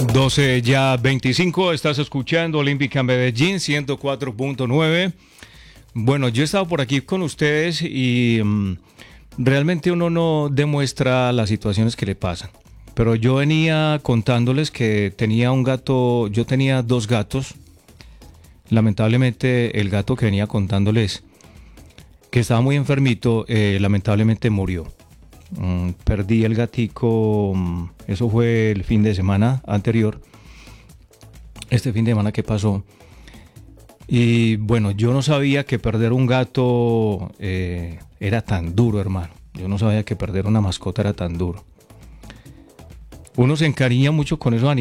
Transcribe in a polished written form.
12 ya 25, estás escuchando Olímpica Medellín 104.9. Bueno, yo he estado por aquí con ustedes y realmente uno no demuestra las situaciones que le pasan. Pero yo venía contándoles que tenía un gato, yo tenía dos gatos. Lamentablemente el gato que venía contándoles que estaba muy enfermito, lamentablemente murió. Perdí el gatico, eso fue el fin de semana anterior, este fin de semana que pasó. Y bueno, yo no sabía que perder un gato era tan duro, hermano. Yo no sabía que perder una mascota era tan duro. Uno se encariña mucho con esos animales.